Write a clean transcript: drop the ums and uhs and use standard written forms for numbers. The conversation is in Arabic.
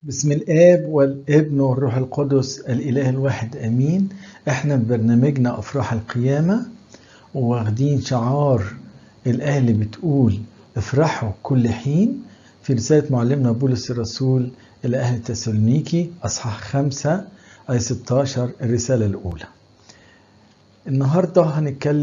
بسم الآب والابن والروح القدس الإله الواحد آمين. احنا ببرنامجنا أفراح القيامة واخدين شعار الآية اللي بتقول افرحوا كل حين في رسالة معلمنا بولس الرسول إلى أهل تسالونيكي أصحاح 5 آية 16 الرسالة الأولى. النهاردة هنتكلم